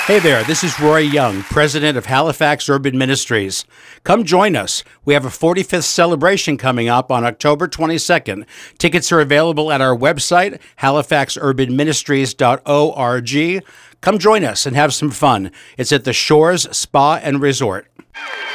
Hey there, this is Roy Young, president of Halifax Urban Ministries. Come join us. We have a 45th celebration coming up on October 22nd. Tickets are available at our website, halifaxurbanministries.org. Come join us and have some fun. It's at the Shores Spa and Resort.